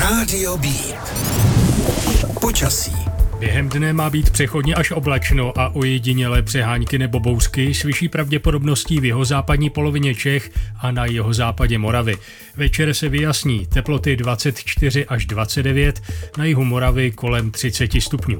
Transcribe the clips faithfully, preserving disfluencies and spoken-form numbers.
Rádio Beat. Počasí. Během dne má být přechodně až oblačno a ojedinělé přehánky nebo bouřky s vyšší pravděpodobností v jihozápadní polovině Čech a na jihozápadě Moravy. Večer se vyjasní, teploty dvacet čtyři až dvacet devět, na jihu Moravy kolem třicet stupňů.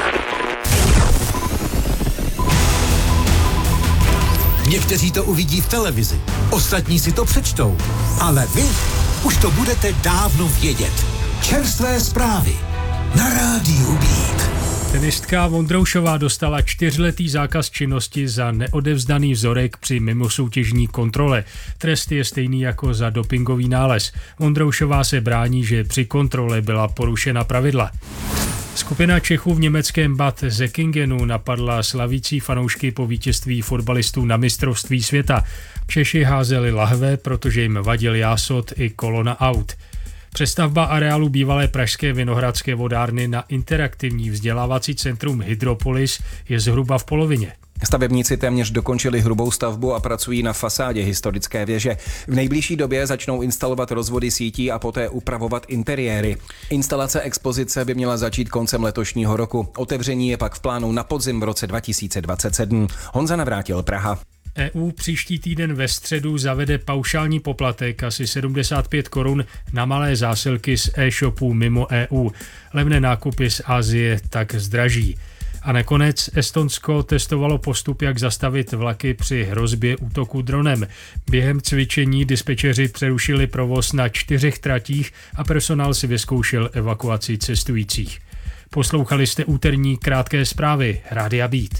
Někteří to uvidí v televizi, ostatní si to přečtou, ale vy už to budete dávno vědět. Čerstvé zprávy na Rádiu Beat. Tenistka Vondroušová dostala čtyřletý zákaz činnosti za neodevzdaný vzorek při mimosoutěžní kontrole. Trest je stejný jako za dopingový nález. Vondroušová se brání, že při kontrole byla porušena pravidla. Skupina Čechů v německém Bad Säckingenu napadla slavící fanoušky po vítězství fotbalistů na mistrovství světa. Češi házeli lahve, protože jim vadil jásot i kolona aut. Přestavba areálu bývalé pražské Vinohradské vodárny na interaktivní vzdělávací centrum Hydropolis je zhruba v polovině. Stavebníci téměř dokončili hrubou stavbu a pracují na fasádě historické věže. V nejbližší době začnou instalovat rozvody sítí a poté upravovat interiéry. Instalace expozice by měla začít koncem letošního roku. Otevření je pak v plánu na podzim v roce dva tisíce dvacet sedm. Honza Navrátil, Praha. E U příští týden ve středu zavede paušální poplatek asi sedmdesát pět korun na malé zásilky z e-shopů mimo E U. Levné nákupy z Asie tak zdraží. A nakonec Estonsko testovalo postup, jak zastavit vlaky při hrozbě útoku dronem. Během cvičení dispečeři přerušili provoz na čtyřech tratích a personál si vyzkoušel evakuaci cestujících. Poslouchali jste úterní krátké zprávy Rádia Beat.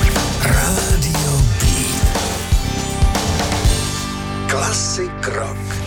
Rádio Beat. Klasik rock.